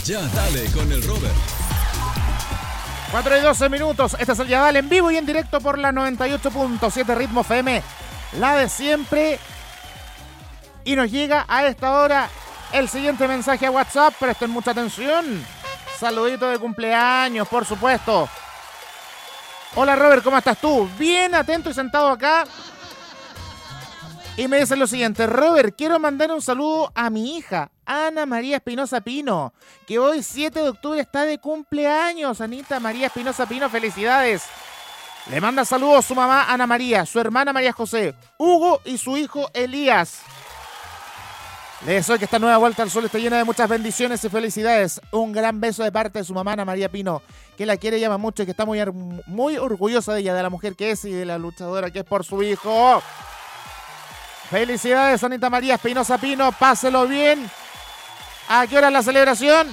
Ya dale con el Robert. 4 y 12 minutos. Este es el Ya Dale en vivo y en directo por la 98.7 Ritmo FM, la de siempre. Y nos llega a esta hora el siguiente mensaje a WhatsApp. Presten mucha atención. Saludito de cumpleaños, por supuesto. Hola Robert, ¿cómo estás tú? Bien atento y sentado acá. Y me dicen lo siguiente: Robert, quiero mandar un saludo a mi hija, Ana María Espinosa Pino, que hoy 7 de octubre está de cumpleaños. Anita María Espinosa Pino, felicidades. Le manda saludos su mamá Ana María, su hermana María José, Hugo y su hijo Elías. Le deseo que esta nueva vuelta al sol esté llena de muchas bendiciones y felicidades. Un gran beso de parte de su mamá Ana María Pino, que la quiere y ama mucho y que está muy orgullosa de ella, de la mujer que es y de la luchadora que es por su hijo. Felicidades, Anita María Espinosa Pino, páselo bien. ¿A qué hora es la celebración?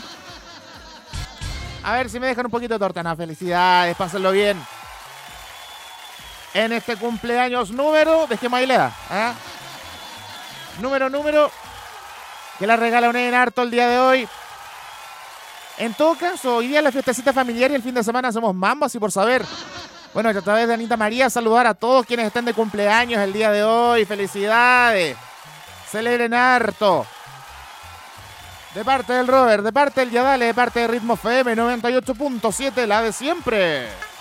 A ver si me dejan un poquito de torta. No, felicidades, pásenlo bien. En este cumpleaños número, dejemos ahí la edad, ¿eh? Número, que la regala un harto el día de hoy. En todo caso, hoy día es la fiestecita familiar y el fin de semana hacemos mambo, así por saber. Bueno, a través de Anita María, saludar a todos quienes estén de cumpleaños el día de hoy. ¡Felicidades! Celebren harto. De parte del Robert, de parte del Ya Dale, de parte de Ritmo FM 98.7, la de siempre.